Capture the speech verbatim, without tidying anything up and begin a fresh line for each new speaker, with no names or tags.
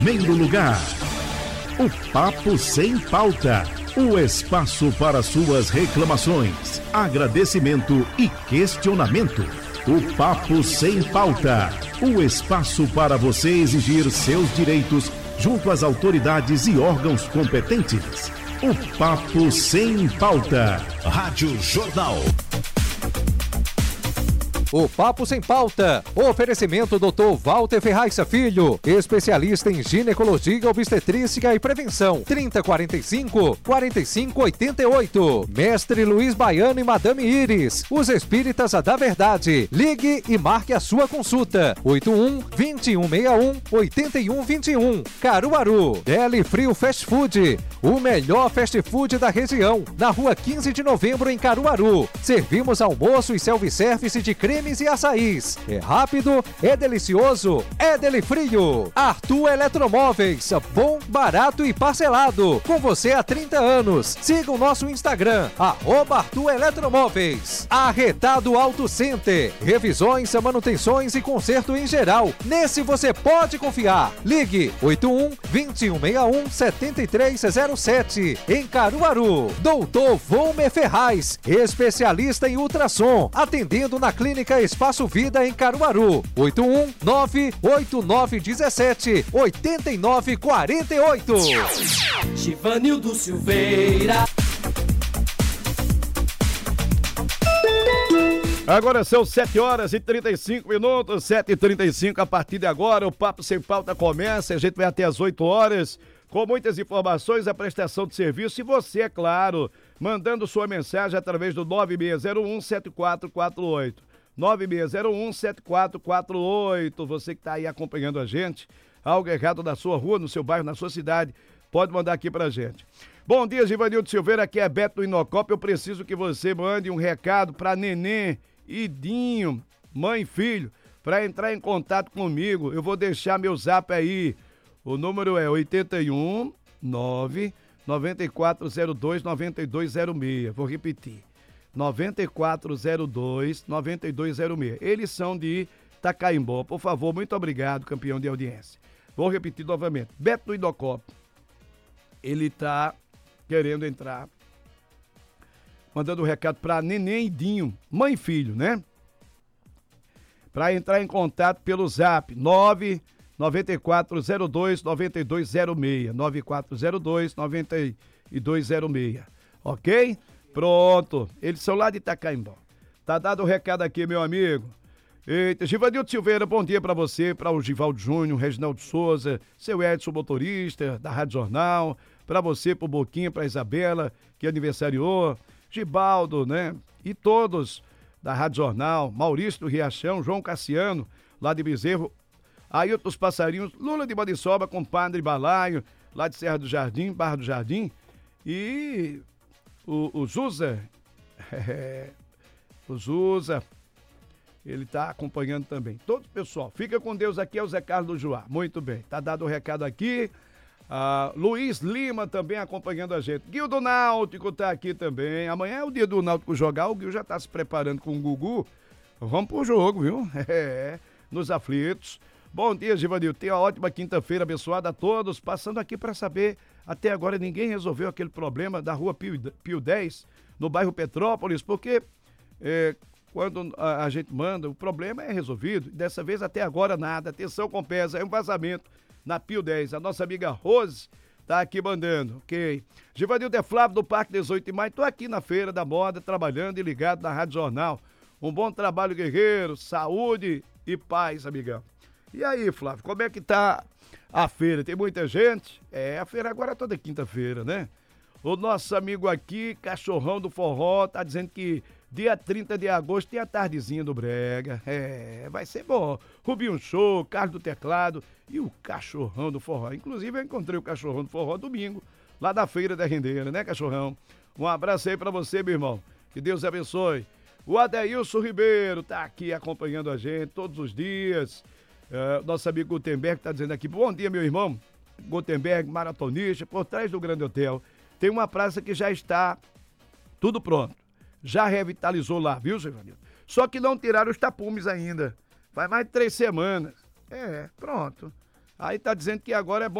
Primeiro lugar, o Papo Sem Pauta, o espaço para suas reclamações, agradecimento e questionamento. O Papo Sem Pauta, o espaço para você exigir seus direitos junto às autoridades e órgãos competentes. O Papo Sem Pauta. Rádio Jornal.
O Papo Sem Pauta. Oferecimento doutor Walter Ferraz Filho, especialista em ginecologia, obstetrícia e prevenção. trinta, quarenta e cinco, quarenta e cinco, oitenta e oito. Mestre Luiz Baiano e Madame Iris, os espíritas da verdade. Ligue e marque a sua consulta. oito um, vinte e um sessenta e um, oitenta e um vinte e um. Caruaru. Deli Frio Fast Food, o melhor fast food da região. Na rua quinze de novembro, em Caruaru. Servimos almoço e self-service de creme e açaís. É rápido, é delicioso, é Deli Frio. Arthur Eletromóveis, bom, barato e parcelado. Com você há trinta anos. Siga o nosso Instagram, arroba Arthur Eletromóveis. Arretado Auto Center, revisões, manutenções e conserto em geral. Nesse você pode confiar. Ligue oito um, vinte e um sessenta e um, setenta e três zero sete. Em Caruaru. Doutor Volmer Ferraz, especialista em ultrassom, atendendo na clínica Espaço Vida em Caruaru. oito um nove oito nove um sete oito nove quatro oito.
Givanildo Silveira.
Agora são sete horas e trinta e cinco minutos, sete e trinta e cinco. A partir de agora o Papo Sem Pauta começa. A gente vai até as oito horas com muitas informações, a prestação de serviço e você, é claro, mandando sua mensagem através do nove seis zero um sete quatro quatro oito. nove seis zero um sete quatro quatro oito. Você que está aí acompanhando a gente, algo errado na sua rua, no seu bairro, na sua cidade, pode mandar aqui pra gente. Bom dia, Givanildo Silveira, aqui é Beto do Inocop. Eu preciso que você mande um recado pra Neném e Dinho, mãe e filho, pra entrar em contato comigo. Eu vou deixar meu zap aí. O número é oito um nove nove quatro zero dois nove dois zero seis. Vou repetir. nove quatro zero dois nove dois zero seis. Eles são de Tacaimbó. Por favor, muito obrigado, campeão de audiência. Vou repetir novamente. Beto do Idocop. Ele tá querendo entrar, mandando um recado para Neném e Dinho, mãe e filho, né? Para entrar em contato pelo zap nove nove quatro zero dois nove dois zero seis. nove quatro zero dois nove dois zero seis. Ok? Pronto, eles são lá de Itacaimbó. Tá dado o recado aqui, meu amigo. Eita, Givanildo Silveira, bom dia pra você, pra o Givaldo Júnior, Reginaldo Souza, seu Edson, motorista da Rádio Jornal, pra você, pro Boquinha, pra Isabela, que aniversariou, Gibaldo, né? E todos da Rádio Jornal, Maurício do Riachão, João Cassiano, lá de Bezerro, Ailton dos Passarinhos, Lula de Maniçoba, compadre Balaio, lá de Serra do Jardim, Barra do Jardim, e O, o Zuza, é, o Zuza, ele tá acompanhando também. Todo pessoal, fica com Deus aqui, é o Zé Carlos do Joá. Muito bem, tá dado o recado aqui. Ah, Luiz Lima também acompanhando a gente. Guil do Náutico tá aqui também. Amanhã é o dia do Náutico jogar, o Guil já tá se preparando com o Gugu. Vamos pro jogo, viu? É, nos aflitos. Bom dia, Givanildo. Tenha uma ótima quinta-feira abençoada a todos. Passando aqui para saber, até agora ninguém resolveu aquele problema da rua Pio, Pio dez, no bairro Petrópolis, porque é, quando a, a gente manda, o problema é resolvido. Dessa vez, até agora, nada. Atenção com pesa, é um vazamento na Pio dez. A nossa amiga Rose tá aqui mandando, ok? Givanildo é Flávio do Parque dezoito de maio. Tô aqui na Feira da Moda, trabalhando e ligado na Rádio Jornal. Um bom trabalho, guerreiro, saúde e paz, amigão. E aí, Flávio, como é que tá a feira? Tem muita gente? É, a feira agora é toda quinta-feira, né? O nosso amigo aqui, Cachorrão do Forró, tá dizendo que dia trinta de agosto tem a tardezinha do Brega. É, vai ser bom. Rubinho Show, Carlos do Teclado e o Cachorrão do Forró. Inclusive, eu encontrei o Cachorrão do Forró domingo, lá da Feira da Rendeira, né, Cachorrão? Um abraço aí pra você, meu irmão. Que Deus abençoe. O Adeilson Ribeiro tá aqui acompanhando a gente todos os dias. Uh, nosso amigo Gutenberg está dizendo aqui, bom dia, meu irmão. Gutenberg, maratonista, por trás do Grande Hotel. Tem uma praça que já está tudo pronto. Já revitalizou lá, viu, Givanildo? Só que não tiraram os tapumes ainda. Faz mais de três semanas. É, pronto. Aí tá dizendo que agora é bom